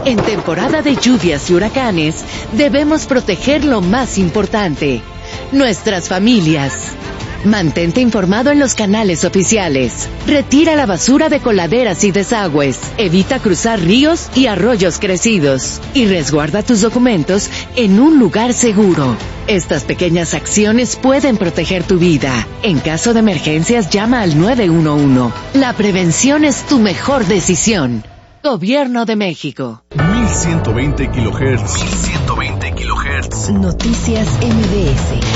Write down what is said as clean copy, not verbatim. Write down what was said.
En temporada de lluvias y huracanes, debemos proteger lo más importante, nuestras familias. Mantente informado en los canales oficiales. Retira la basura de coladeras y desagües. Evita cruzar ríos y arroyos crecidos. Y resguarda tus documentos en un lugar seguro. Estas pequeñas acciones pueden proteger tu vida. En caso de emergencias, llama al 911. La prevención es tu mejor decisión. Gobierno de México. 1120 kHz. 1120 kHz. Noticias MBS.